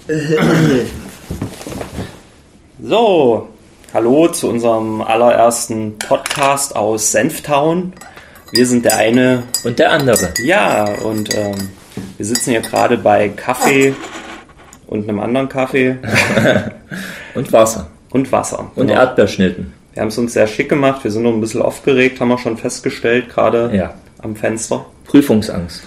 So, hallo zu unserem allerersten Podcast aus Senftown. Wir sind der eine und der andere. Ja, und wir sitzen hier gerade bei Kaffee und einem anderen Kaffee. Und Wasser. Und Wasser. Und genau. Erdbeerschnitten. Wir haben es uns sehr schick gemacht. Wir sind noch ein bisschen aufgeregt, haben wir schon festgestellt, gerade am Fenster. Prüfungsangst.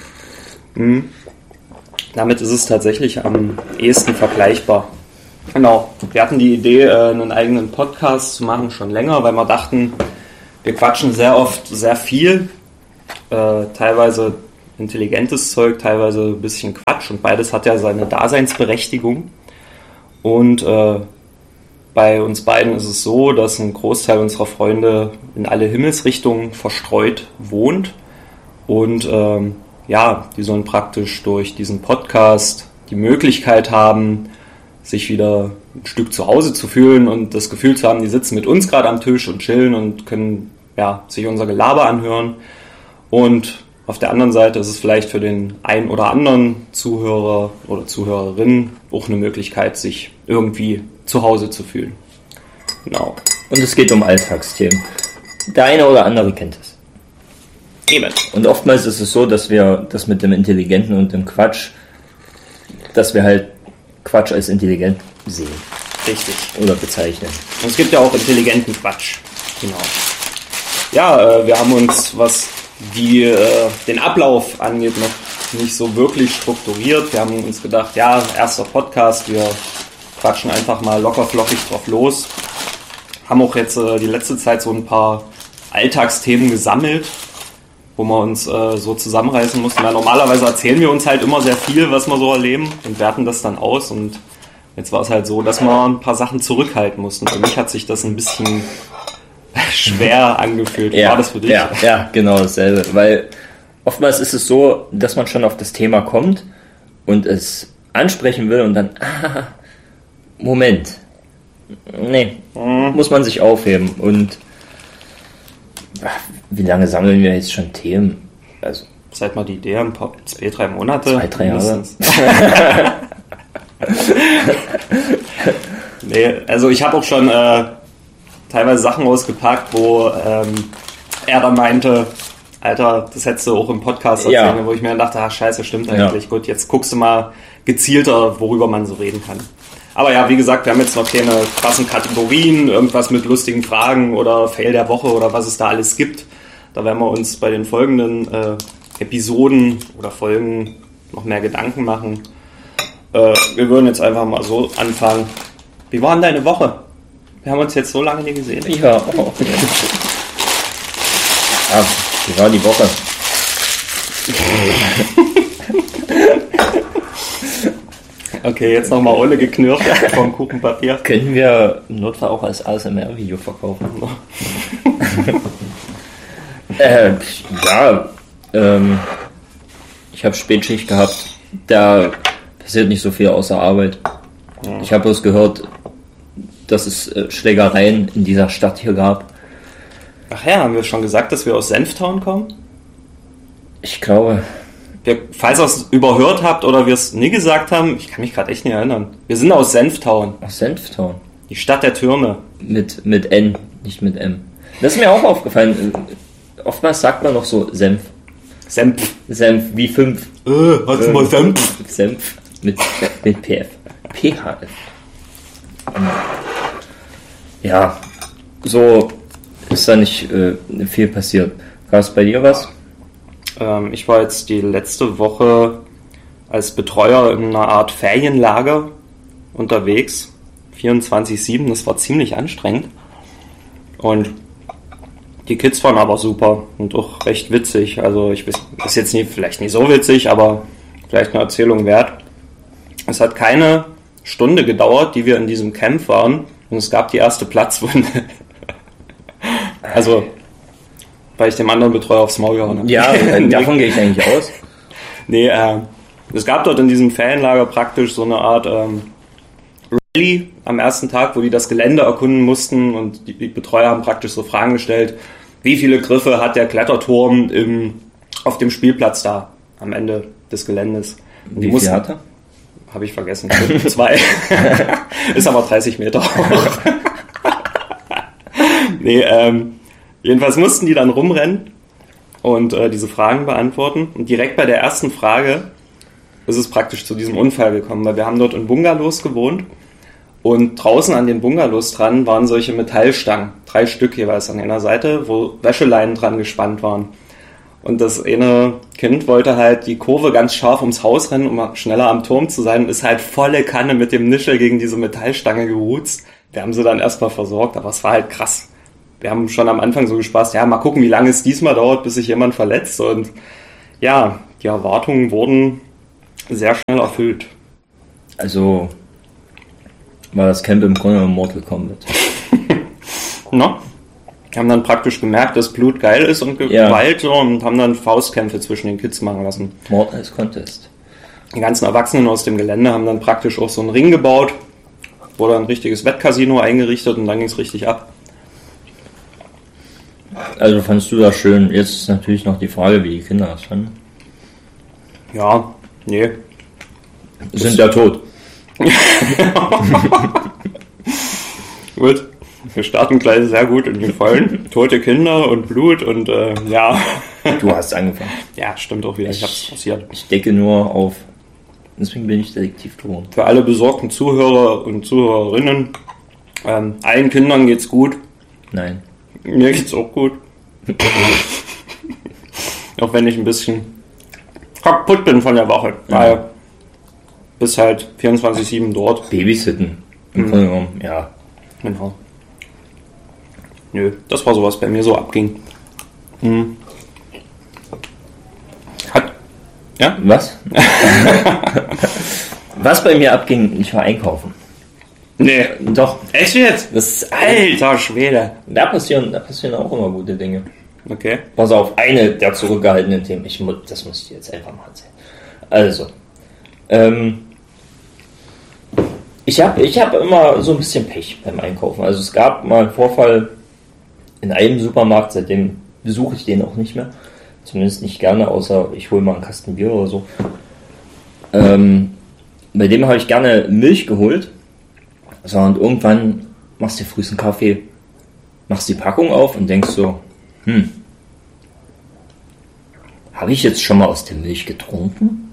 Damit ist es tatsächlich am ehesten vergleichbar. Genau. Wir hatten die Idee, einen eigenen Podcast zu machen, schon länger, weil wir dachten, wir quatschen sehr oft sehr viel. Teilweise intelligentes Zeug, teilweise ein bisschen Quatsch. Und beides hat ja seine Daseinsberechtigung. Und bei uns beiden ist es so, dass ein Großteil unserer Freunde in alle Himmelsrichtungen verstreut wohnt. Und die sollen praktisch durch diesen Podcast die Möglichkeit haben, sich wieder ein Stück zu Hause zu fühlen und das Gefühl zu haben, die sitzen mit uns gerade am Tisch und chillen und können sich unser Gelaber anhören. Und auf der anderen Seite ist es vielleicht für den einen oder anderen Zuhörer oder Zuhörerin auch eine Möglichkeit, sich irgendwie zu Hause zu fühlen. Genau. Und es geht um Alltagsthemen. Der eine oder andere kennt es. Eben. Und oftmals ist es so, dass wir das mit dem Intelligenten und dem Quatsch, dass wir halt Quatsch als intelligent sehen. Richtig. Oder bezeichnen. Und es gibt ja auch intelligenten Quatsch. Genau. Ja, wir haben uns, was den Ablauf angeht, noch nicht so wirklich strukturiert. Wir haben uns gedacht, erster Podcast, wir quatschen einfach mal locker flockig drauf los. Haben auch jetzt die letzte Zeit so ein paar Alltagsthemen gesammelt, wo wir uns so zusammenreißen mussten. Weil normalerweise erzählen wir uns halt immer sehr viel, was wir so erleben und werten das dann aus. Und jetzt war es halt so, dass wir ein paar Sachen zurückhalten mussten. Für mich hat sich das ein bisschen schwer angefühlt. Wie war das für dich? Ja, genau dasselbe. Weil oftmals ist es so, dass man schon auf das Thema kommt und es ansprechen will und dann, Moment. Nee, muss man sich aufheben. Und wie lange sammeln wir jetzt schon Themen? Also seit mal die Idee haben, 2-3 Monate. 2-3 Jahre. Nee, also ich habe auch schon teilweise Sachen ausgepackt, wo er dann meinte, Alter, das hättest du auch im Podcast erzählen, wo ich mir dann dachte, scheiße, stimmt eigentlich. Ja. Gut, jetzt guckst du mal gezielter, worüber man so reden kann. Aber ja, wie gesagt, wir haben jetzt noch keine krassen Kategorien, irgendwas mit lustigen Fragen oder Fail der Woche oder was es da alles gibt. Da werden wir uns bei den folgenden Episoden oder Folgen noch mehr Gedanken machen. Wir würden jetzt einfach mal so anfangen. Wie war denn deine Woche? Wir haben uns jetzt so lange nicht gesehen. Ja, wie war die Woche? Okay, jetzt nochmal ohne geknirscht vom Kuchenpapier. Können wir im Notfall auch als ASMR-Video verkaufen? Ich habe Spätschicht gehabt. Da passiert nicht so viel außer Arbeit. Ja. Ich habe bloß gehört, dass es Schlägereien in dieser Stadt hier gab. Ach ja, haben wir schon gesagt, dass wir aus Senftown kommen? Ich glaube. Falls ihr es überhört habt oder wir es nie gesagt haben, ich kann mich gerade echt nicht erinnern. Wir sind aus Senftown. Aus Senftown? Die Stadt der Türme. Mit N, nicht mit M. Das ist mir auch aufgefallen. Oftmals sagt man noch so Senf. Senf, wie 5. Hast du mal Senf? Senf mit PF. PHF. Ja, so ist da nicht viel passiert. Gab es bei dir was? Ich war jetzt die letzte Woche als Betreuer in einer Art Ferienlager unterwegs. 24/7, das war ziemlich anstrengend. Und die Kids waren aber super und auch recht witzig. Also ich weiß, ist jetzt vielleicht nicht so witzig, aber vielleicht eine Erzählung wert. Es hat keine Stunde gedauert, die wir in diesem Camp waren. Und es gab die erste Platzwunde. Also, weil ich dem anderen Betreuer aufs Maul gehauen habe. Ja, davon gehe ich eigentlich aus. Nee, es gab dort in diesem Ferienlager praktisch so eine Art Rallye am ersten Tag, wo die das Gelände erkunden mussten und die Betreuer haben praktisch so Fragen gestellt, wie viele Griffe hat der Kletterturm auf dem Spielplatz da am Ende des Geländes? Wie viel hat er? habe ich vergessen. 2. Ist aber 30 Meter hoch. Nee, jedenfalls mussten die dann rumrennen und diese Fragen beantworten. Und direkt bei der ersten Frage ist es praktisch zu diesem Unfall gekommen, weil wir haben dort in Bungalows gewohnt und draußen an den Bungalows dran waren solche Metallstangen, 3 Stück jeweils an einer Seite, wo Wäscheleinen dran gespannt waren. Und das eine Kind wollte halt die Kurve ganz scharf ums Haus rennen, um schneller am Turm zu sein, und ist halt volle Kanne mit dem Nischel gegen diese Metallstange geruzt. Wir haben sie dann erstmal versorgt, aber es war halt krass. Wir haben schon am Anfang so gespaßt, ja, mal gucken, wie lange es diesmal dauert, bis sich jemand verletzt. Und ja, die Erwartungen wurden sehr schnell erfüllt. Also war das Camp im Grunde Mortal Kombat. Na? Wir haben dann praktisch gemerkt, dass Blut geil ist und Gewalt, so, und haben dann Faustkämpfe zwischen den Kids machen lassen. Mord als Contest. Die ganzen Erwachsenen aus dem Gelände haben dann praktisch auch so einen Ring gebaut, wurde ein richtiges Wettcasino eingerichtet und dann ging es richtig ab. Also fandst du das schön? Jetzt ist natürlich noch die Frage, wie die Kinder das fanden. Ja, nee. Sind ja tot. Gut, wir starten gleich sehr gut in die Vollen. Tote Kinder und Blut und ja. Du hast angefangen. Ja, stimmt auch wieder, ich hab's passiert. Ich decke nur auf. Deswegen bin ich Detektiv geworden. Für alle besorgten Zuhörer und Zuhörerinnen, allen Kindern geht's gut. Nein. Mir geht's auch gut. Auch wenn ich ein bisschen kaputt bin von der Woche. Weil bis halt 24/7 dort. Babysitten. Im Grunde genommen, ja. Genau. Nö, das war so, was bei mir so abging. Ja? Was? Was bei mir abging, ich war einkaufen. Nee. Doch. Echt jetzt? Das ist Alter Schwede. Da passieren auch immer gute Dinge. Okay. Pass auf, eine der zurückgehaltenen Themen. Das muss ich dir jetzt einfach mal erzählen. Also, ich hab immer so ein bisschen Pech beim Einkaufen. Also es gab mal einen Vorfall in einem Supermarkt, seitdem besuche ich den auch nicht mehr. Zumindest nicht gerne, außer ich hole mal einen Kasten Bier oder so. Bei dem habe ich gerne Milch geholt. So, und irgendwann machst du dir frühestens einen Kaffee, machst die Packung auf und denkst so, habe ich jetzt schon mal aus der Milch getrunken?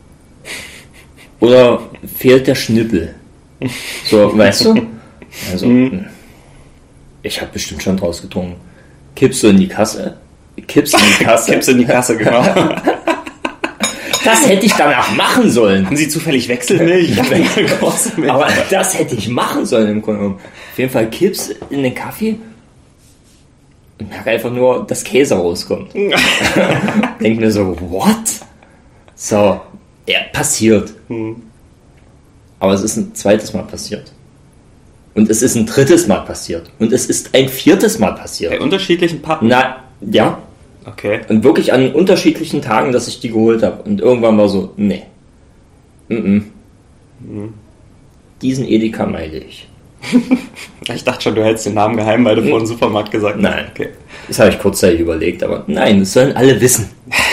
Oder fehlt der Schnippel? So, weißt du? Also, ich habe bestimmt schon draus getrunken. Kippst du in die Kasse? Kippst in die Kasse, genau. Das hätte ich danach machen sollen. Haben Sie zufällig Wechselmilch? Aber das hätte ich machen sollen im Grunde genommen. Auf jeden Fall kippst in den Kaffee und merke einfach nur, dass Käse rauskommt. Denk mir so, what? So, ja, passiert. Aber es ist ein zweites Mal passiert. Und es ist ein drittes Mal passiert. Und es ist ein viertes Mal passiert. Bei unterschiedlichen Pappen? Na, ja. Okay. Und wirklich an unterschiedlichen Tagen, dass ich die geholt habe. Und irgendwann war so, nee. Diesen Edeka meide ich. Ich dachte schon, du hältst den Namen geheim, weil du vor dem Supermarkt gesagt hast. Nein. Okay. Das habe ich kurzzeitig überlegt, aber nein, das sollen alle wissen.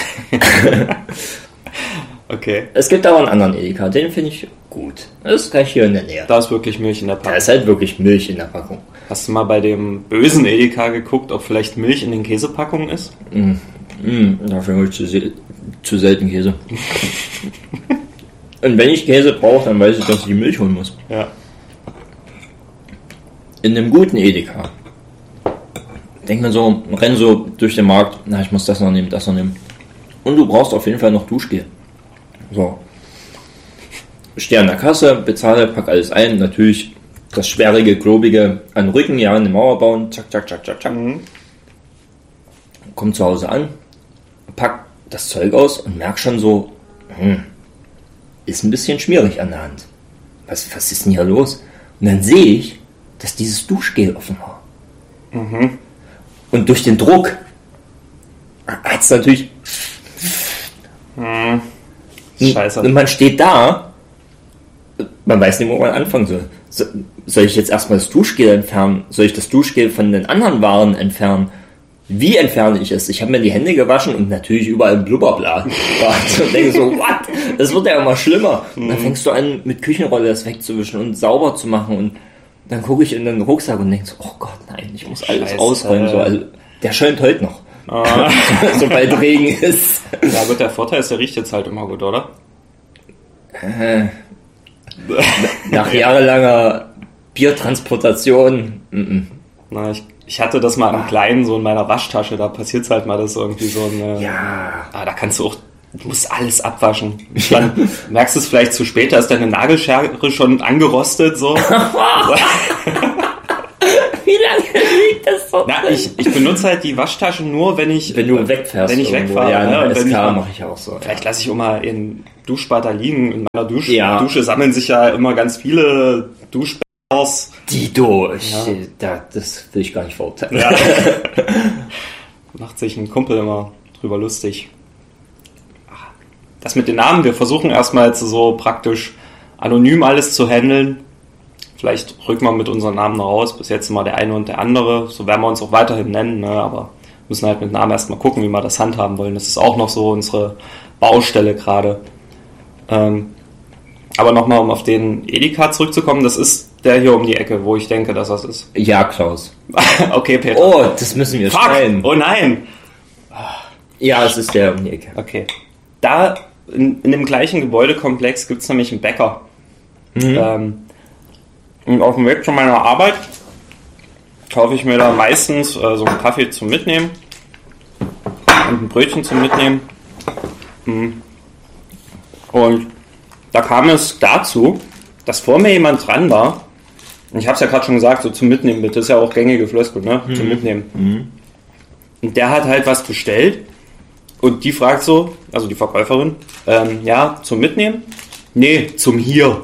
Okay. Es gibt aber einen anderen Edeka, den finde ich gut. Das ist gleich hier in der Nähe. Da ist wirklich Milch in der Packung. Da ist halt wirklich Milch in der Packung. Hast du mal bei dem bösen Edeka geguckt, ob vielleicht Milch in den Käsepackungen ist? Dafür habe ich zu selten Käse. Und wenn ich Käse brauche, dann weiß ich, dass ich die Milch holen muss. Ja. In einem guten Edeka. Denk mir so, renn so durch den Markt, na, ich muss das noch nehmen, das noch nehmen. Und du brauchst auf jeden Fall noch Duschgel. So. Stehe an der Kasse, bezahle, pack alles ein, natürlich das schwerige, globige an den Rücken, ja, eine Mauer bauen, zack, zack, zack, zack, zack. Komm zu Hause an, pack das Zeug aus und merk schon so, ist ein bisschen schmierig an der Hand. Was ist denn hier los? Und dann sehe ich, dass dieses Duschgel offen war. Und durch den Druck hat es natürlich... Scheiße. Und man steht da, man weiß nicht, wo man anfangen soll. Soll ich jetzt erstmal das Duschgel entfernen? Soll ich das Duschgel von den anderen Waren entfernen? Wie entferne ich es? Ich habe mir die Hände gewaschen und natürlich überall Blubberblasen. Und denke so, what? Das wird ja immer schlimmer. Und dann fängst du an, mit Küchenrolle das wegzuwischen und sauber zu machen. Und dann gucke ich in den Rucksack und denke so, oh Gott, nein, ich muss alles ausräumen. So, also, der schäumt heute noch. Sobald Regen ist. Ja, aber der Vorteil ist, der riecht jetzt halt immer gut, oder? Nach jahrelanger Biertransportation. Na, ich hatte das mal im Kleinen, so in meiner Waschtasche, da passiert's halt mal, dass irgendwie so eine... Ja. Da kannst du musst alles abwaschen. Dann merkst du es vielleicht zu spät, da ist deine Nagelschere schon angerostet, so. Wie lange liegt das so? Na, ich benutze halt die Waschtasche nur, wenn du wegfährst. Wenn ich wegfahre. Ja, ne? SK mache ich auch so. Vielleicht lasse ich auch mal in Duschbad da liegen. In meiner Dusche sammeln sich ja immer ganz viele Duschbäder. Das will ich gar nicht verurteilen. Ja. Macht sich ein Kumpel immer drüber lustig. Das mit den Namen, wir versuchen erstmal jetzt so praktisch anonym alles zu handeln. Vielleicht rücken wir mit unseren Namen raus. Bis jetzt immer der eine und der andere. So werden wir uns auch weiterhin nennen, ne? Aber müssen halt mit Namen erstmal gucken, wie wir das handhaben wollen. Das ist auch noch so unsere Baustelle gerade. Aber nochmal, um auf den Edeka zurückzukommen, das ist der hier um die Ecke, wo ich denke, dass das ist. Ja, Klaus. Okay, Peter. Oh, das müssen wir schneiden. Oh nein! Ja, es ist der um die Ecke. Okay. Da, in dem gleichen Gebäudekomplex, gibt es nämlich einen Bäcker. Und auf dem Weg zu meiner Arbeit kaufe ich mir da meistens so einen Kaffee zum Mitnehmen und ein Brötchen zum Mitnehmen. Und da kam es dazu, dass vor mir jemand dran war. Und ich habe es ja gerade schon gesagt, so zum Mitnehmen bitte. Das ist ja auch gängige Floskel, ne? Zum Mitnehmen. Und der hat halt was bestellt. Und die fragt so, also die Verkäuferin, ja, zum Mitnehmen? Nee, zum Hier.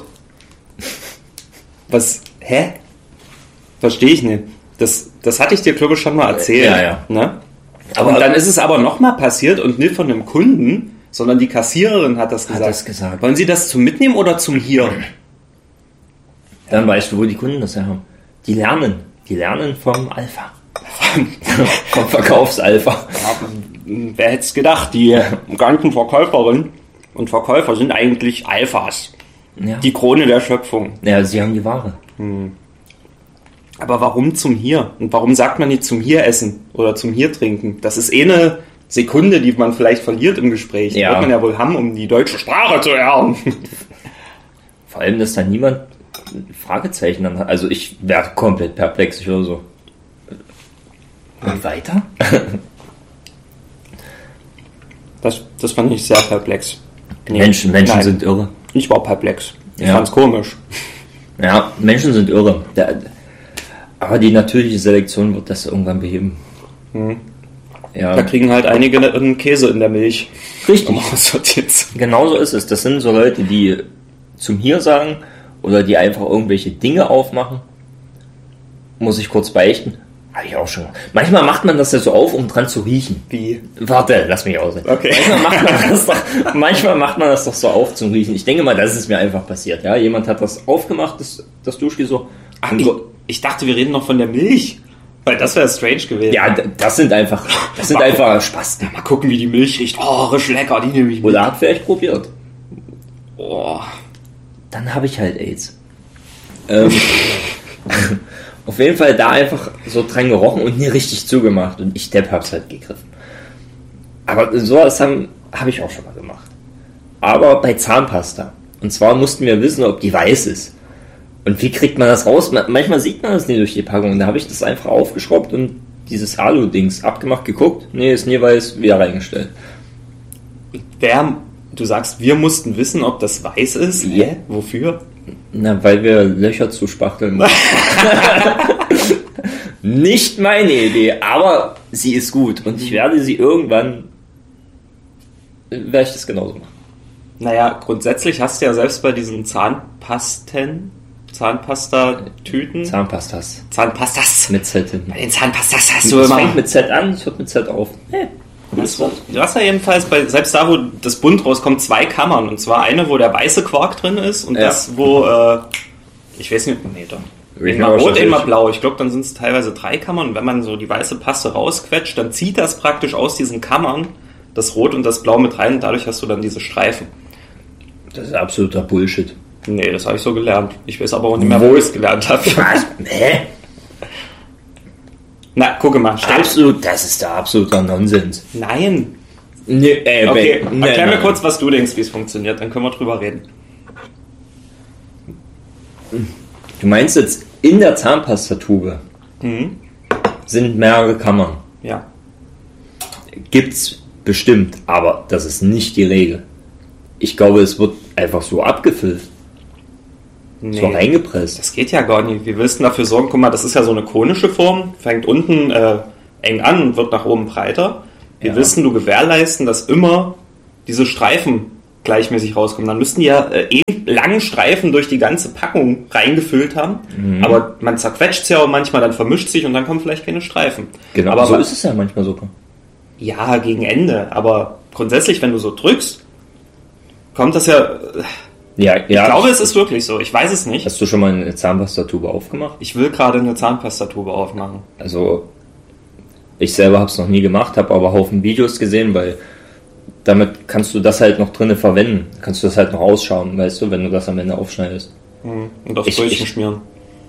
Was? Hä? Verstehe ich nicht. Das hatte ich dir, glaube ich, schon mal erzählt. Ja. Ne? Aber dann ist es aber nochmal passiert und nicht von einem Kunden, sondern die Kassiererin hat das gesagt. Wollen Sie das zum Mitnehmen oder zum Hier? Dann weißt du, wo die Kunden das haben. Die lernen vom Alpha. Vom Verkaufsalpha. Wer hätte es gedacht, die ganzen Verkäuferinnen und Verkäufer sind eigentlich Alphas. Ja. Die Krone der Schöpfung. Ja, sie haben die Ware. Aber warum zum Hier? Und warum sagt man nicht zum Hier essen oder zum Hier trinken? Das ist eine Sekunde, die man vielleicht verliert im Gespräch. Die wird man ja wohl haben, um die deutsche Sprache zu erlernen. Vor allem, dass da niemand Fragezeichen dann hat. Also ich wäre komplett perplex oder so. Und weiter? Das fand ich sehr perplex. Nee, Menschen sind irre. Ich war perplex. Ich fand's komisch. Ja, Menschen sind irre. Aber die natürliche Selektion wird das irgendwann beheben. Ja. Da kriegen halt einige einen Käse in der Milch. Richtig. Genauso ist es. Das sind so Leute, die zum Hier sagen oder die einfach irgendwelche Dinge aufmachen. Muss ich kurz beichten. Habe ich auch schon. Manchmal macht man das ja so auf, um dran zu riechen. Wie? Warte, lass mich ausreden. Okay. Manchmal macht man das doch so auf zum Riechen. Ich denke mal, das ist mir einfach passiert. Ja, jemand hat das aufgemacht, das Duschgel so. Ach, ich dachte, wir reden noch von der Milch. Weil das wäre strange gewesen. Ja, das sind einfach Spasten. Ja, mal gucken, wie die Milch riecht. Oh, risch lecker, die nehme ich mit. Oder hat vielleicht probiert. Oh. Dann habe ich halt AIDS. Auf jeden Fall da einfach so dran gerochen und nie richtig zugemacht. Und ich hab's halt gegriffen. Aber sowas habe ich auch schon mal gemacht. Aber bei Zahnpasta. Und zwar mussten wir wissen, ob die weiß ist. Und wie kriegt man das raus? Manchmal sieht man das nicht durch die Packung. Da habe ich das einfach aufgeschraubt und dieses Alu-Dings abgemacht, geguckt. Nee, ist nie weiß, wieder reingestellt. Du sagst, wir mussten wissen, ob das weiß ist? Yeah. Wofür? Na, weil wir Löcher zuspachteln mussten. Nicht meine Idee, aber sie ist gut. Und ich werde sie irgendwann, werde ich das genauso machen. Naja, grundsätzlich hast du ja selbst bei diesen Zahnpasta-Tüten. Zahnpastas. Mit Z hinten. Bei den Zahnpastas hast du immer... Es fängt mit Z an, es hört mit Z auf. Hey, du hast ja jedenfalls, selbst da, wo das bunt rauskommt, 2 Kammern. Und zwar eine, wo der weiße Quark drin ist und das, wo, ich weiß nicht, nee, Einmal rot, einmal blau. Ich glaube, dann sind es teilweise 3 Kammern. Und wenn man so die weiße Paste rausquetscht, dann zieht das praktisch aus diesen Kammern das Rot und das Blau mit rein. Und dadurch hast du dann diese Streifen. Das ist absoluter Bullshit. Nee, das habe ich so gelernt. Ich weiß aber auch nicht mehr, wo ich es gelernt habe. Was? Hä? Na, gucke mal. Absolut, das ist der absolute Nonsens. Nein. Nee, okay, erklär mir kurz, was du denkst, wie es funktioniert. Dann können wir drüber reden. Du meinst jetzt, in der Zahnpastatube sind mehrere Kammern. Ja. Gibt's bestimmt, aber das ist nicht die Regel. Ich glaube, es wird einfach so abgefüllt. Nee, so reingepresst. Das geht ja gar nicht. Wie willst du dafür sorgen? Guck mal, das ist ja so eine konische Form, fängt unten eng an und wird nach oben breiter. Wie willst du gewährleisten, dass immer diese Streifen gleichmäßig rauskommen? Dann müssten die ja langen Streifen durch die ganze Packung reingefüllt haben. Aber man zerquetscht es ja auch manchmal, dann vermischt sich und dann kommen vielleicht keine Streifen. Genau, aber so ist es ja manchmal sogar. Ja, gegen Ende. Aber grundsätzlich, wenn du so drückst, kommt das ja... Ja. Ich glaube, es ist wirklich so. Ich weiß es nicht. Hast du schon mal eine Zahnpastatube aufgemacht? Ich will gerade eine Zahnpastatube aufmachen. Also, ich selber habe es noch nie gemacht, habe aber Haufen Videos gesehen, weil damit kannst du das halt noch drinnen verwenden. Kannst du das halt noch ausschauen, weißt du, wenn du das am Ende aufschneidest. Und aufs Brötchen schmieren.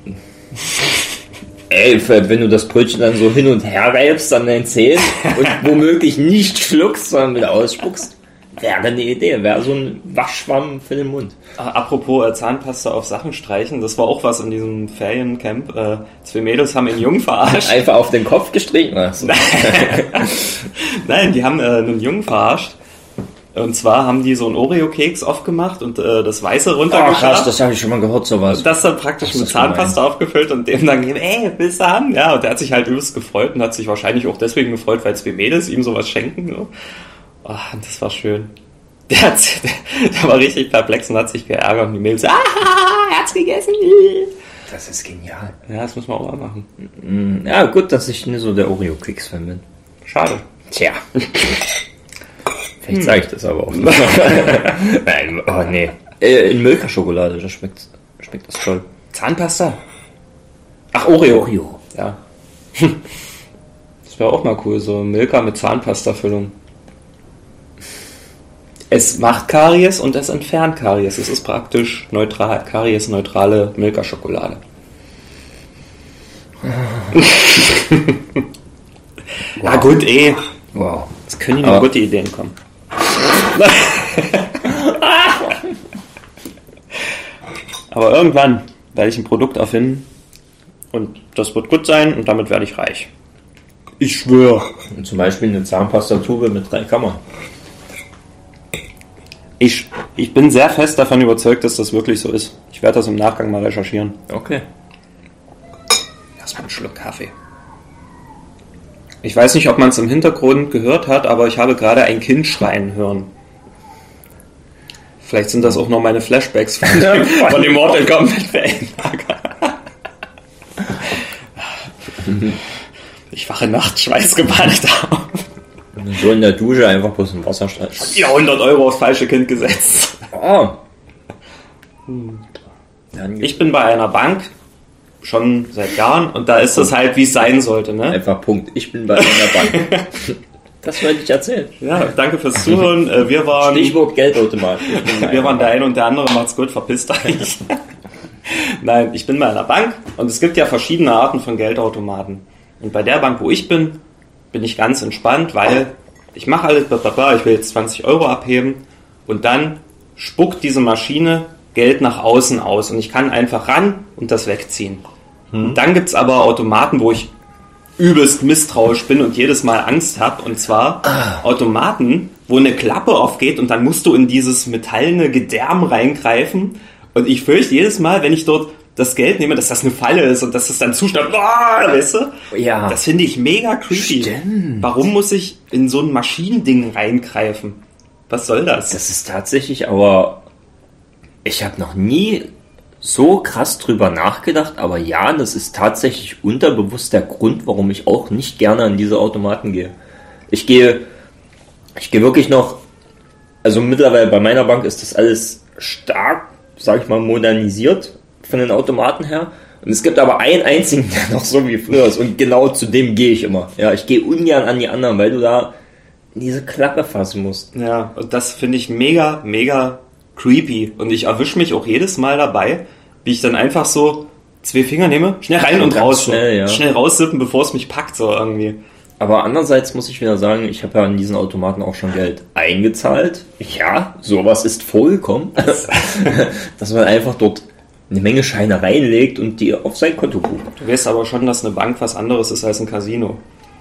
Ey, wenn du das Brötchen dann so hin und her reibst an deinen Zähnen und womöglich nicht schluckst, sondern wieder ausspuckst, wäre eine Idee. Wäre so ein Waschschwamm für den Mund. Apropos Zahnpasta auf Sachen streichen, das war auch was in diesem Feriencamp. 2 Mädels haben einen Jungen verarscht. Einfach auf den Kopf gestrichen? Achso. Nein, die haben einen Jungen verarscht. Und zwar haben die so einen Oreo-Keks aufgemacht und das Weiße runtergeschafft. Krass, das habe ich schon mal gehört, sowas. Und das dann praktisch mit Zahnpasta aufgefüllt und dem dann gegeben, ey, willst du haben? Ja, und der hat sich halt übelst gefreut und hat sich wahrscheinlich auch deswegen gefreut, weil 2 Mädels ihm sowas schenken. So. Oh, das war schön. Der war richtig perplex und hat sich geärgert und die Mädels, er hat's gegessen. Das ist genial. Ja, das muss man auch mal machen. Ja, gut, dass ich nicht so der Oreo-Keks-Fan bin. Schade. Tja. Vielleicht sage ich das aber auch nicht. Nein, oh nee. In Milka-Schokolade, da schmeckt das toll. Zahnpasta? Ach, Oreo. Ja. Das wäre auch mal cool, so Milka mit Zahnpasta-Füllung. Es macht Karies und es entfernt Karies. Es ist praktisch neutral, Karies-neutrale Milka-Schokolade. Na gut, Wow. Es können Ihnen gute Ideen kommen. Aber irgendwann werde ich ein Produkt erfinden und das wird gut sein und damit werde ich reich. Ich schwöre. Und zum Beispiel eine Zahnpastatube mit 3 Kammern. Ich bin sehr fest davon überzeugt, dass das wirklich so ist. Ich werde das im Nachgang mal recherchieren. Okay. Erstmal einen Schluck Kaffee. Ich weiß nicht, ob man es im Hintergrund gehört hat, aber ich habe gerade ein Kind schreien hören. Vielleicht sind das auch noch meine Flashbacks von dem Mortal Kombat Fanlager. Ich wache nachts schweißgebadet auf. So in der Dusche einfach bloß im Wasser streichen. Ja, 100 Euro aufs falsche Kind gesetzt. Oh. Ich bin bei einer Bank schon seit Jahren und da ist es halt, wie es sein sollte. Ne? Einfach Punkt. Ich bin bei einer Bank. Das wollte ich erzählen. Ja, danke fürs Zuhören. Wir waren... Stichwort Geldautomat. Wir waren der eine und der andere. Macht's gut, verpisst euch. Nein, ich bin bei einer Bank und es gibt ja verschiedene Arten von Geldautomaten. Und bei der Bank, wo ich bin ich ganz entspannt, weil ich mache alles, ich will jetzt 20 Euro abheben und dann spuckt diese Maschine Geld nach außen aus und ich kann einfach ran und das wegziehen. Und dann gibt's aber Automaten, wo ich übelst misstrauisch bin und jedes Mal Angst habe, und zwar Automaten, wo eine Klappe aufgeht und dann musst du in dieses metallene Gedärm reingreifen und ich fürchte jedes Mal, wenn ich dort das Geld nehme, dass das eine Falle ist und dass das dann zuschnappt, weißt du? Ja. Das finde ich mega creepy. Stimmt. Warum muss ich in so ein Maschinending reingreifen? Was soll das? Das ist tatsächlich, aber ich habe noch nie so krass drüber nachgedacht, aber ja, das ist tatsächlich unterbewusst der Grund, warum ich auch nicht gerne an diese Automaten gehe. Ich gehe wirklich noch, also mittlerweile bei meiner Bank ist das alles stark, sag ich mal, modernisiert von den Automaten her Und es gibt aber einen einzigen, der noch so wie früher ist. Und genau zu dem gehe ich immer. Ja, ich gehe ungern an die anderen, weil du da diese Klappe fassen musst. Ja, und das finde ich mega, mega creepy. Und ich erwische mich auch jedes Mal dabei, wie ich dann einfach so 2 Finger nehme, schnell rein und raus. Schnell, ja. Schnell raussippen, bevor es mich packt, so irgendwie. Aber andererseits muss ich wieder sagen, ich habe ja an diesen Automaten auch schon Geld eingezahlt. Ja, sowas ist vorgekommen. Dass man einfach dort eine Menge Scheine reinlegt und die auf sein Konto bucht. Du weißt aber schon, dass eine Bank was anderes ist als ein Casino.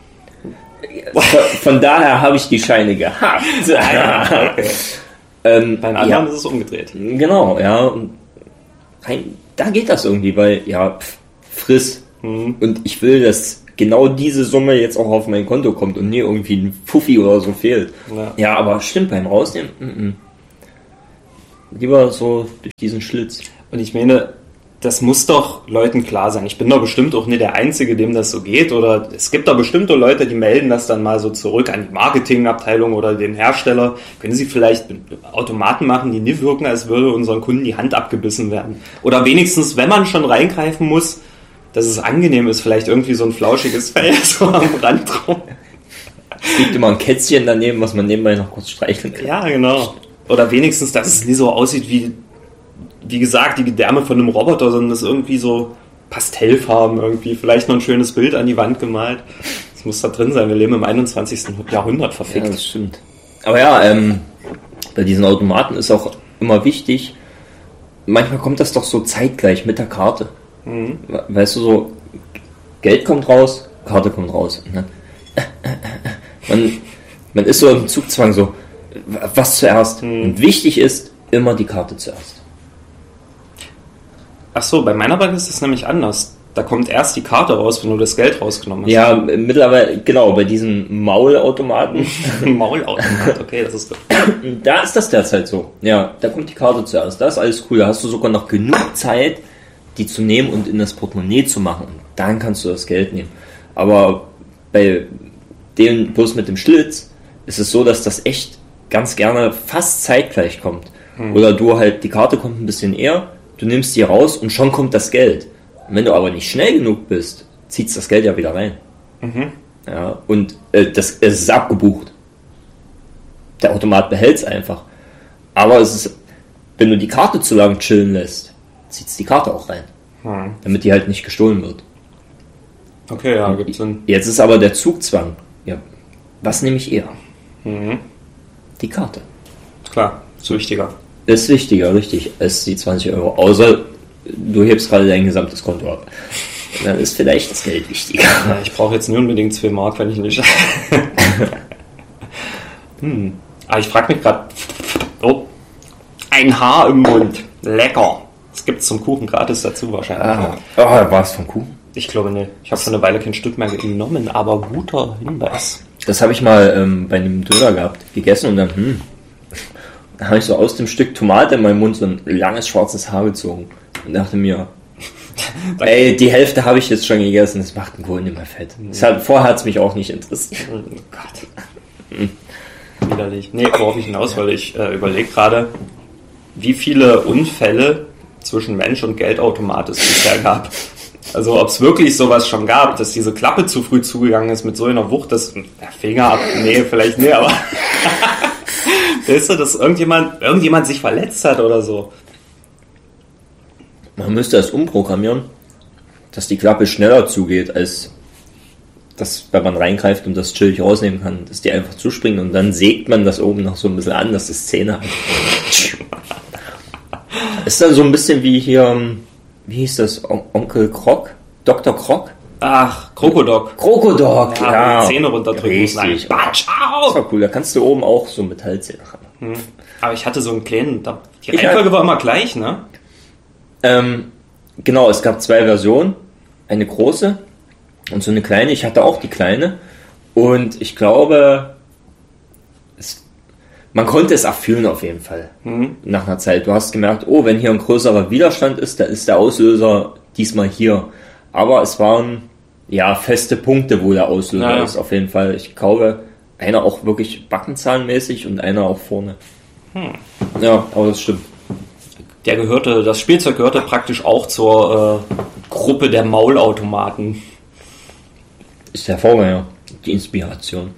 Von daher habe ich die Scheine gehabt. Okay. Bei den anderen ist es umgedreht. Genau, ja. Und da geht das irgendwie, weil, ja, friss. Und ich will, dass genau diese Summe jetzt auch auf mein Konto kommt und nie irgendwie ein Fuffi oder so fehlt. Ja, aber stimmt, beim Rausnehmen, lieber so durch diesen Schlitz. Und ich meine, das muss doch Leuten klar sein. Ich bin doch bestimmt auch nicht der Einzige, dem das so geht. Oder es gibt doch bestimmte Leute, die melden das dann mal so zurück an die Marketingabteilung oder den Hersteller. Können sie vielleicht Automaten machen, die nie wirken, als würde unseren Kunden die Hand abgebissen werden. Oder wenigstens, wenn man schon reingreifen muss, dass es angenehm ist, vielleicht irgendwie so ein flauschiges Fell so am Rand drum. Es liegt immer ein Kätzchen daneben, was man nebenbei noch kurz streicheln kann. Ja, genau. Oder wenigstens, dass es nie so aussieht wie gesagt, die Gedärme von einem Roboter, sondern das irgendwie so Pastellfarben irgendwie, vielleicht noch ein schönes Bild an die Wand gemalt. Das muss da drin sein, wir leben im 21. Jahrhundert, verfickt. Ja, das stimmt. Aber ja, bei diesen Automaten ist auch immer wichtig, manchmal kommt das doch so zeitgleich mit der Karte. Weißt du, so Geld kommt raus, Karte kommt raus. Und dann, man ist so im Zugzwang so, was zuerst? Und wichtig ist, immer die Karte zuerst. Ach so, bei meiner Bank ist das nämlich anders. Da kommt erst die Karte raus, wenn du das Geld rausgenommen hast. Ja, mittlerweile, genau, bei diesen Maulautomaten. Maulautomat, okay, das ist gut. Da ist das derzeit so. Ja, da kommt die Karte zuerst. Da ist alles cool. Da hast du sogar noch genug Zeit, die zu nehmen und in das Portemonnaie zu machen. Und dann kannst du das Geld nehmen. Aber bei dem Bus mit dem Schlitz ist es so, dass das echt ganz gerne fast zeitgleich kommt. Oder du halt, die Karte kommt ein bisschen eher, du nimmst die raus und schon kommt das Geld. Und wenn du aber nicht schnell genug bist, zieht das Geld ja wieder rein. Ja, und es ist abgebucht. Der Automat behält es einfach. Aber es ist, wenn du die Karte zu lang chillen lässt, zieht es die Karte auch rein. Damit die halt nicht gestohlen wird. Okay, ja, gibt's Sinn. Jetzt ist aber der Zugzwang. Ja, was nehme ich eher? Die Karte. Klar, ist wichtiger. Ist wichtiger, richtig, als die 20 Euro. Außer du hebst gerade dein gesamtes Konto ab. Dann ist vielleicht das Geld wichtiger. Ja, ich brauche jetzt nicht unbedingt 2 Mark, wenn ich nicht... Aber ich frage mich gerade... Oh, ein Haar im Mund. Lecker. Das gibt's zum Kuchen gratis dazu wahrscheinlich. War es vom Kuchen? Ich glaube nicht. Ich habe schon eine Weile kein Stück mehr genommen, aber guter Hinweis. Das habe ich mal bei einem Döner gehabt, gegessen und dann habe ich so aus dem Stück Tomate in meinem Mund so ein langes schwarzes Haar gezogen und dachte mir, ey, die Hälfte habe ich jetzt schon gegessen, das macht einen Kohl nicht mehr fett. Vorher hat es mich auch nicht interessiert. Oh Gott. Widerlich. Nee, worauf ich hinaus wollte, ich überlege gerade, wie viele Unfälle zwischen Mensch und Geldautomat es bisher gab. Also ob es wirklich sowas schon gab, dass diese Klappe zu früh zugegangen ist mit so einer Wucht, dass Finger ab, nee, vielleicht nicht, aber weißt du, dass irgendjemand sich verletzt hat oder so. Man müsste das umprogrammieren, dass die Klappe schneller zugeht, als das, wenn man reingreift und das chillig rausnehmen kann, dass die einfach zuspringen und dann sägt man das oben noch so ein bisschen an, dass das Zähne hat. Ist dann so ein bisschen wie hier, wie hieß das, Onkel Krog? Dr. Krog? Ach, Krokodok. Krokodok, ja. Zähne runterdrücken. Richtig. Das war cool, da kannst du oben auch so Metallzähne haben. Aber ich hatte so einen kleinen, die Reihenfolge war immer gleich, ne? Genau, es gab 2 Versionen. Eine große und so eine kleine. Ich hatte auch die kleine. Und ich glaube, man konnte es erfüllen auf jeden Fall. Nach einer Zeit. Du hast gemerkt, oh, wenn hier ein größerer Widerstand ist, dann ist der Auslöser diesmal hier. Aber es waren ja feste Punkte, wo der Auslöser ist. Auf jeden Fall. Ich glaube, einer auch wirklich backenzahlenmäßig und einer auch vorne. Ja, aber das stimmt. Das Spielzeug gehörte praktisch auch zur Gruppe der Maulautomaten. Ist der Vorgänger, die Inspiration.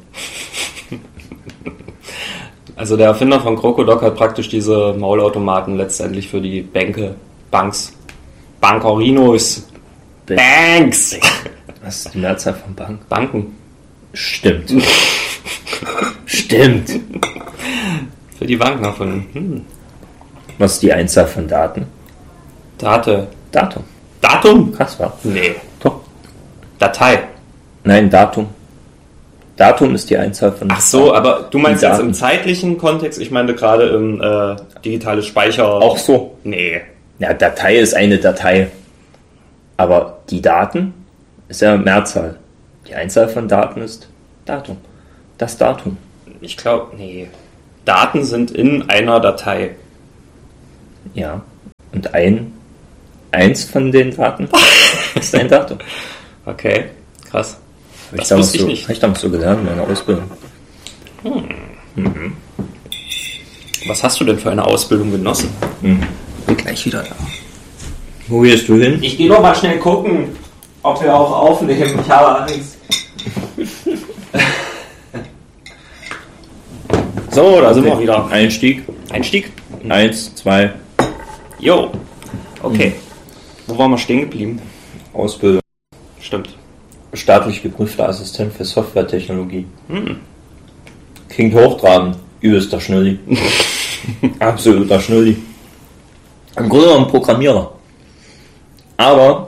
Also der Erfinder von Krokodok hat praktisch diese Maulautomaten letztendlich für die Banks, Bankerinos, Banks. Was ist die Mehrzahl von Bank? Banken. Stimmt. Stimmt. Für die Banken erfunden. Was ist die Einzahl von Daten? Datum. Datum? Krass, war. Nee. Doch. Datei. Nein, Datum. Datum ist die Einzahl von Ach so, aber du meinst jetzt Daten. im zeitlichen Kontext? Ich meine gerade im digitales Speicher. Auch so. Nee. Ja, Datei ist eine Datei. Aber die Daten ist ja Mehrzahl. Die Einzahl von Daten ist Datum. Das Datum. Ich glaube, nee. Daten sind in einer Datei. Ja. Und eins von den Daten ist ein Datum. Okay, krass. Das wusste ich nicht. Habe ich damals so gelernt in meiner Ausbildung. Was hast du denn für eine Ausbildung genossen? Bin gleich wieder da. Wo gehst du hin? Ich gehe noch mal schnell gucken, ob wir auch aufnehmen. Ich habe Angst. So, da sind wir wieder. Einstieg. 1, 2. Jo. Okay. Wo waren wir stehen geblieben? Ausbildung. Stimmt. Staatlich geprüfter Assistent für Softwaretechnologie. Klingt hochtrabend. Übelster Schnulli. Absoluter Schnulli. Im Grunde genommen Programmierer. Aber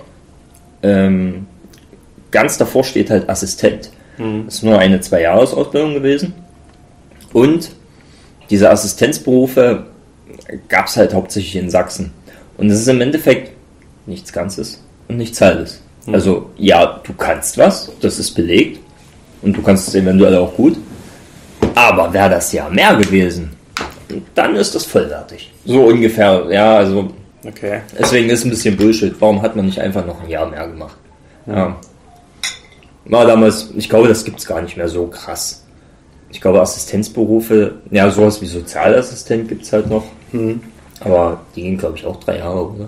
ganz davor steht halt Assistent. Das ist nur eine 2-Jahres-Ausbildung gewesen. Und diese Assistenzberufe gab es halt hauptsächlich in Sachsen. Und es ist im Endeffekt nichts Ganzes und nichts Halbes. Also ja, du kannst was, das ist belegt. Und du kannst es eventuell auch gut. Aber wäre das ja mehr gewesen, dann ist das vollwertig. So ungefähr, ja, also Okay. deswegen ist es ein bisschen Bullshit. Warum hat man nicht einfach noch ein Jahr mehr gemacht? Ja. War damals, ich glaube, das gibt es gar nicht mehr so krass. Ich glaube, Assistenzberufe, ja, sowas wie Sozialassistent gibt es halt noch. Aber die gehen, glaube ich, auch 3 Jahre, oder?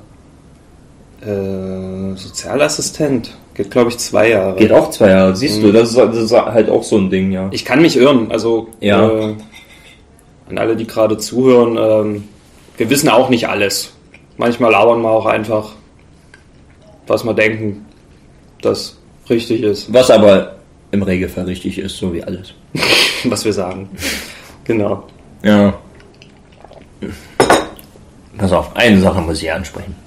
Sozialassistent. Geht, glaube ich, 2 Jahre. Geht auch 2 Jahre, siehst du, das ist halt auch so ein Ding, ja. Ich kann mich irren. Also Ja. an alle, die gerade zuhören, wir wissen auch nicht alles. Manchmal labern wir auch einfach, was wir denken, das richtig ist, Was aber im Regelfall richtig ist, so wie alles. was wir sagen. Genau. Ja. Pass auf, eine Sache muss ich ansprechen.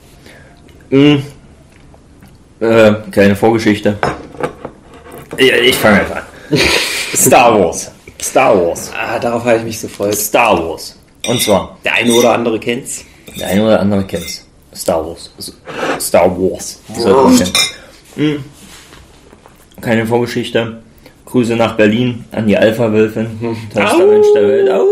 Kleine Vorgeschichte. Ich fange einfach an. Star Wars. Darauf habe ich mich so gefreut. Star Wars. Und zwar, Der eine oder andere kennt's. der eine oder andere kennt's. Star Wars. Star Wars. Sollte man kennen. Keine Vorgeschichte. Grüße nach Berlin an die Alpha-Wölfin. Tollster Mensch der Welt. Au!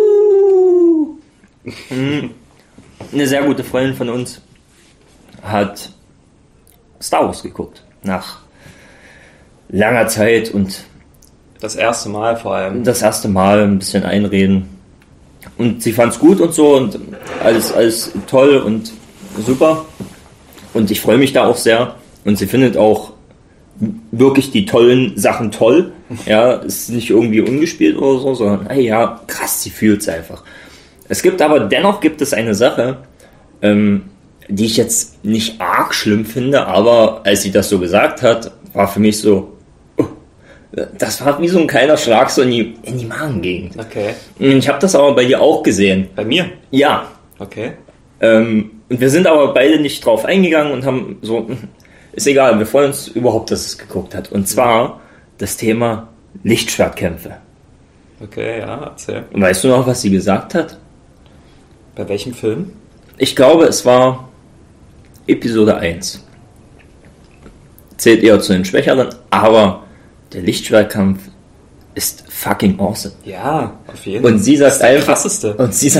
Eine sehr gute Freundin von uns hat Star Wars geguckt. Nach langer Zeit und Das erste Mal vor allem. das erste Mal ein bisschen einreden. Und sie fand's gut und so und alles toll und super. Und ich freue mich da auch sehr. Und sie findet auch wirklich die tollen Sachen toll. Ja, ist nicht irgendwie ungespielt oder so, sondern, hey, ja, krass, sie fühlt's einfach. Dennoch gibt es eine Sache, die ich jetzt nicht arg schlimm finde, aber als sie das so gesagt hat, war für mich so, das war wie so ein kleiner Schlag so in die Magengegend. Okay. Ich habe das aber bei dir auch gesehen. Bei mir? Ja. Okay. Und wir sind aber beide nicht drauf eingegangen und haben so, ist egal, wir freuen uns überhaupt, dass es geguckt hat. Und zwar das Thema Lichtschwertkämpfe. Okay, ja, erzähl. Und weißt du noch, was sie gesagt hat? Bei welchem Film? Ich glaube, es war Episode 1. Zählt eher zu den Schwächeren, aber der Lichtschwertkampf ist fucking awesome. Ja, auf jeden Fall. Und sie sagt Das ist der einfach, krasseste.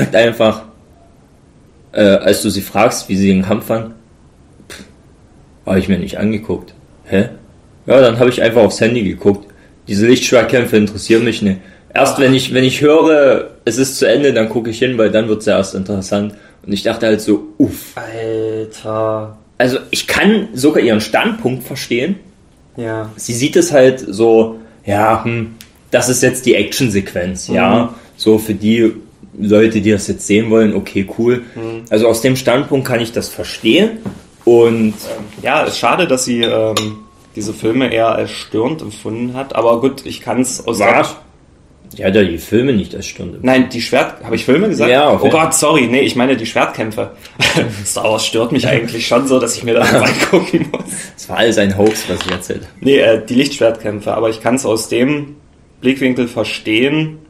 als du sie fragst, wie sie den Kampf fand, habe ich mir nicht angeguckt. Hä? Ja, dann habe ich einfach aufs Handy geguckt. Diese Lichtschwertkämpfe interessieren mich nicht. Erst wenn ich höre, es ist zu Ende, dann gucke ich hin, weil dann wird es ja erst interessant. Und ich dachte halt so, uff. Alter. Also ich kann sogar ihren Standpunkt verstehen. Ja. Sie sieht es halt so, ja, das ist jetzt die Actionsequenz, ja. So für die Leute, die das jetzt sehen wollen, okay, cool. Also aus dem Standpunkt kann ich das verstehen. Und ja, es ist schade, dass sie diese Filme eher als störend empfunden hat. Aber gut, ich kann es aus die hat ja die Filme nicht als Stunde. Nein, die habe ich Filme gesagt? Ja, okay. Oh Gott, sorry, nee, ich meine die Schwertkämpfe. Star Wars stört mich eigentlich schon so, dass ich mir das mal gucken muss. Das war alles ein Hoax, was ich erzählt habe. Nee, die Lichtschwertkämpfe, aber ich kann es aus dem Blickwinkel verstehen,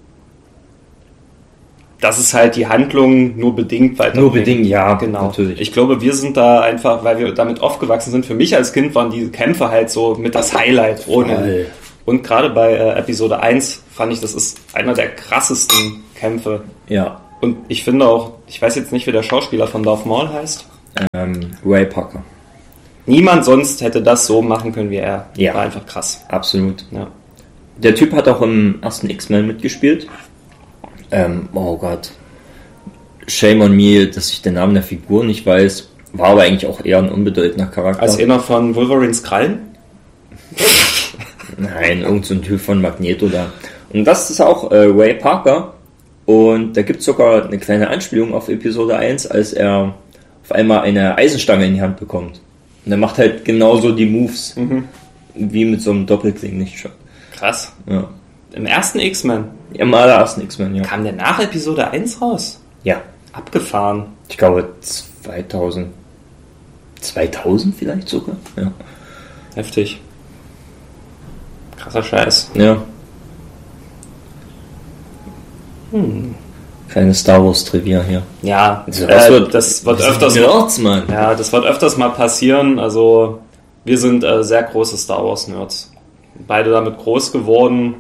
dass es halt die Handlung nur bedingt weiterbringt. Nur bedingt, ja, genau. Natürlich. Ich glaube, wir sind da einfach, weil wir damit aufgewachsen sind. Für mich als Kind waren diese Kämpfe halt so mit das Highlight. Und gerade bei Episode 1 fand ich, das ist einer der krassesten Kämpfe. Ja. Und ich finde auch, ich weiß jetzt nicht, wie der Schauspieler von Darth Maul heißt. Ray Parker. Niemand sonst hätte das so machen können wie er. Ja. War einfach krass. Absolut. Ja. Der Typ hat auch im ersten X-Men mitgespielt. Oh Gott. Shame on me, dass ich den Namen der Figur nicht weiß. War aber eigentlich auch eher ein unbedeutender Charakter. Als einer von Wolverines Krallen? Nein, irgend so ein Typ von Magneto da. Und das ist auch Ray Parker. Und da gibt es sogar eine kleine Anspielung auf Episode 1, als er auf einmal eine Eisenstange in die Hand bekommt. Und er macht halt genauso die Moves, wie mit so einem Doppelkling-Lichtschwert. Krass. Ja. Im ersten X-Men? Im allerersten X-Men, ja. Kam der nach Episode 1 raus? Ja. Abgefahren. Ich glaube 2000 vielleicht sogar. Ja. Heftig. Krasser Scheiß. Ja. Kleine Star Wars Trivia hier. Ja, das wird öfters Mann. Ja, das wird öfters mal passieren. Also wir sind sehr große Star Wars Nerds. Beide damit groß geworden.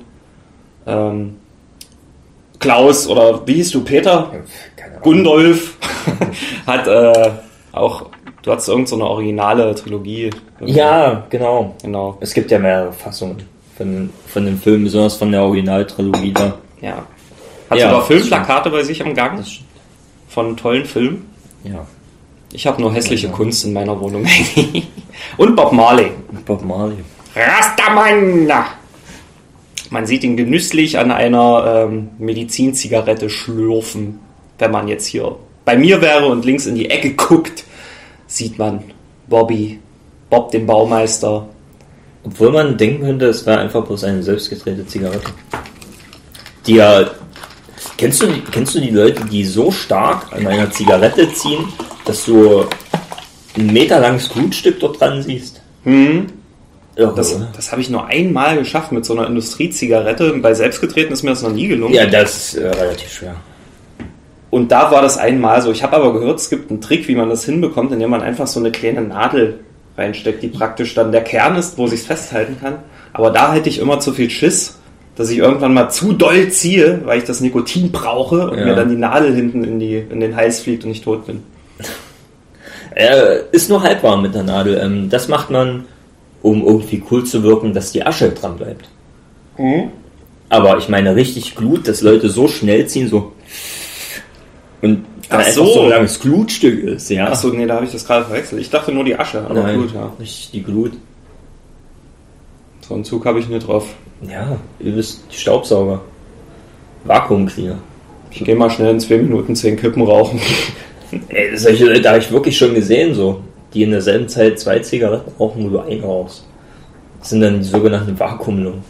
Klaus oder wie hieß du, Peter? Keine Ahnung. Gundolf hat auch, du hattest irgend so eine originale Trilogie. Ja, genau. Genau. Es gibt ja mehrere Fassungen von dem Film, besonders von der Originaltrilogie da. Ja. Hast du da Filmplakate bei sich am Gang? Von tollen Filmen? Ja. Ich habe nur hässliche Kunst in meiner Wohnung. Und Bob Marley. Bob Marley. Rastaman! Man sieht ihn genüsslich an einer Medizinzigarette schlürfen. Wenn man jetzt hier bei mir wäre und links in die Ecke guckt, sieht man Bob den Baumeister. Obwohl man denken könnte, es wäre einfach bloß eine selbstgedrehte Zigarette. Die ja... Kennst du die Leute, die so stark an einer Zigarette ziehen, dass du ein meterlanges Glutstück dort dran siehst? Das habe ich nur einmal geschafft mit so einer Industriezigarette. Bei selbstgetreten ist mir das noch nie gelungen. Ja, das ist relativ schwer. Und da war das einmal so. Ich habe aber gehört, es gibt einen Trick, wie man das hinbekommt, indem man einfach so eine kleine Nadel reinsteckt, die praktisch dann der Kern ist, wo sich festhalten kann. Aber da hätte ich immer zu viel Schiss, dass ich irgendwann mal zu doll ziehe, weil ich das Nikotin brauche und mir dann die Nadel hinten in den Hals fliegt und ich tot bin. Ist nur halb warm mit der Nadel. Das macht man, um irgendwie cool zu wirken, dass die Asche dran bleibt. Aber ich meine richtig Glut, dass Leute so schnell ziehen, so und dann einfach so ein langes Glutstück ist, ja. Achso, nee, da habe ich das gerade verwechselt. Ich dachte nur die Asche, aber nein, Glut, ja. Richtig die Glut. So einen Zug habe ich nicht drauf. Ja, ihr wisst, die Staubsauger. Vakuumcleaner. Ich gehe mal schnell in 2 Minuten 10 Kippen rauchen. Ey, solche Leute habe ich wirklich schon gesehen, so. Die in derselben Zeit 2 Zigaretten rauchen, wo du eine rauchst. Das sind dann die sogenannten Vakuumlungen.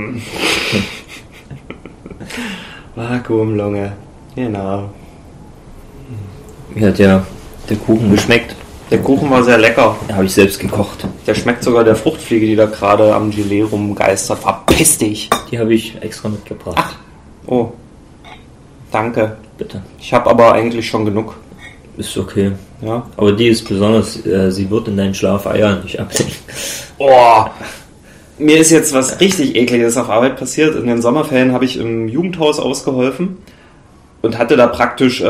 Vakuumlunge. Genau. Wie hat der Kuchen geschmeckt? Der Kuchen war sehr lecker. Den habe ich selbst gekocht. Der schmeckt sogar der Fruchtfliege, die da gerade am Gelee rumgeistert. Verpiss dich! Die habe ich extra mitgebracht. Ach. Oh. Danke. Bitte. Ich habe aber eigentlich schon genug. Ist okay. Ja. Aber die ist besonders, sie wird in deinen Schlaf Eier nicht abhängen. Oh. Mir ist jetzt was richtig Ekliges auf Arbeit passiert. In den Sommerferien habe ich im Jugendhaus ausgeholfen und hatte da praktisch,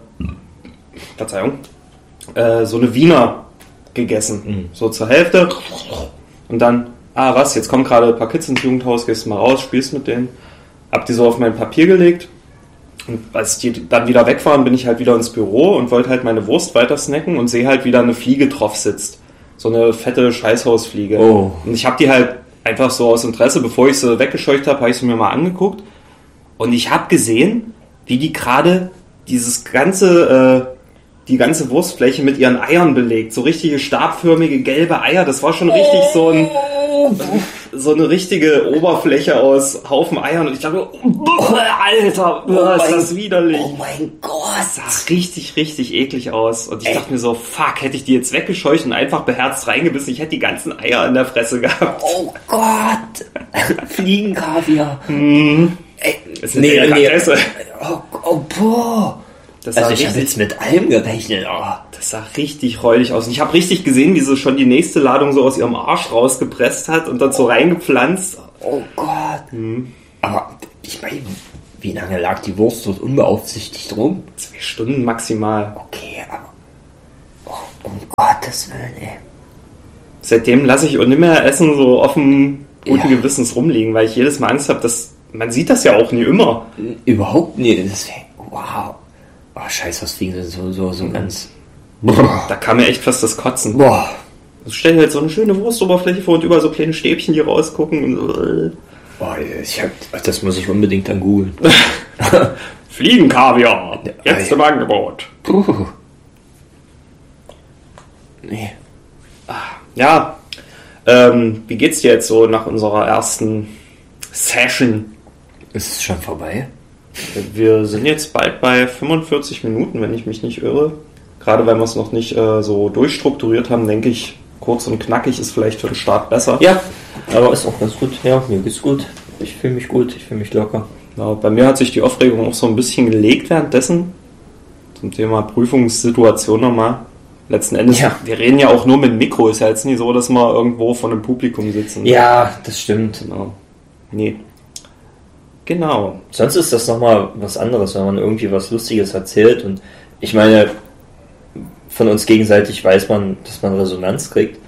so eine Wiener gegessen. So zur Hälfte. Und dann, jetzt kommen gerade ein paar Kids ins Jugendhaus, gehst mal raus, spielst mit denen. Hab die so auf mein Papier gelegt. Und als die dann wieder weg waren, bin ich halt wieder ins Büro und wollte halt meine Wurst weiter snacken und sehe halt, wie da eine Fliege drauf sitzt. So eine fette Scheißhausfliege. Oh. Und ich habe die halt einfach so aus Interesse, bevor ich sie weggescheucht habe ich sie mir mal angeguckt. Und ich habe gesehen, wie die gerade die ganze Wurstfläche mit ihren Eiern belegt. So richtige stabförmige gelbe Eier. Das war schon richtig so eine richtige Oberfläche aus Haufen Eiern. Und ich dachte, Alter, ist das widerlich. Oh mein Gott. Das sah richtig, richtig eklig aus. Und ich dachte mir so, fuck, hätte ich die jetzt weggescheucht und einfach beherzt reingebissen, ich hätte die ganzen Eier in der Fresse gehabt. Oh Gott. Fliegenkaviar. Das ist eine Delikatesse. Oh, boah. Also ich habe jetzt mit allem gerechnet. Oh. Das sah richtig räudig aus. Und ich habe richtig gesehen, wie sie schon die nächste Ladung so aus ihrem Arsch rausgepresst hat und dann so reingepflanzt. Oh Gott. Aber ich meine, wie lange lag die Wurst dort unbeaufsichtigt rum? 2 Stunden maximal. Okay, aber... Oh, um Gottes Willen, ey. Seitdem lasse ich auch nicht mehr Essen so offen guten Gewissens rumliegen, weil ich jedes Mal Angst habe, dass... Man sieht das ja auch nie immer. Überhaupt nie. Wow. Oh, scheiß, was fliegen so ganz... Da kam mir echt fast das Kotzen. Boah. Also stell dir halt so eine schöne Wurstoberfläche vor und überall so kleine Stäbchen, die rausgucken. Und Boah, das muss ich unbedingt dann googeln. Fliegenkaviar, jetzt im Angebot. Puh. Nee. Ja, wie geht's dir jetzt so nach unserer ersten Session? Ist es schon vorbei? Wir sind jetzt bald bei 45 Minuten, wenn ich mich nicht irre. Gerade weil wir es noch nicht so durchstrukturiert haben, denke ich, kurz und knackig ist vielleicht für den Start besser. Ja, aber ist auch ganz gut. Ja, mir geht's gut. Ich fühle mich gut, ich fühle mich locker. Ja, bei mir hat sich die Aufregung auch so ein bisschen gelegt währenddessen. Zum Thema Prüfungssituation nochmal. Letzten Endes, wir reden ja auch nur mit Mikro. Ist ja jetzt nicht so, dass wir irgendwo vor einem Publikum sitzen. Ja, das stimmt. Genau. Nee. Genau. Sonst ist das nochmal was anderes, wenn man irgendwie was Lustiges erzählt. Und ich meine, von uns gegenseitig weiß man, dass man Resonanz kriegt.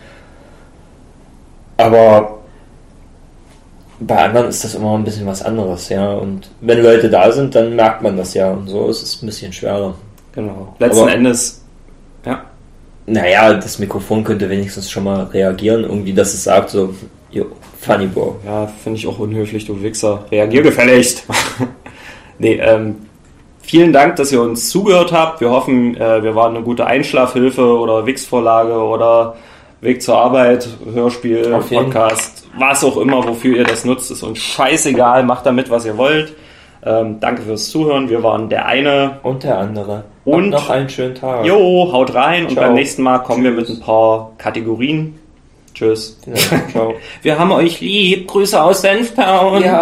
Aber bei anderen ist das immer ein bisschen was anderes, ja. Und wenn Leute da sind, dann merkt man das ja. Und so ist es ein bisschen schwerer. Genau. Letzten Endes, ja. Naja, das Mikrofon könnte wenigstens schon mal reagieren. Irgendwie, dass es sagt so, yo, funny bro. Ja, finde ich auch unhöflich, du Wichser. Reagier gefälligst. Nee, vielen Dank, dass ihr uns zugehört habt. Wir hoffen, wir waren eine gute Einschlafhilfe oder Wix-Vorlage oder Weg zur Arbeit, Hörspiel, Podcast, was auch immer, wofür ihr das nutzt, ist uns scheißegal. Macht damit, was ihr wollt. Danke fürs Zuhören. Wir waren der eine und der andere. Und noch einen schönen Tag. Jo, haut rein. Ciao. Und beim nächsten Mal kommen wir mit ein paar Kategorien. Tschüss. Ja, ciao. Wir haben euch lieb. Grüße aus Senftown. Ja.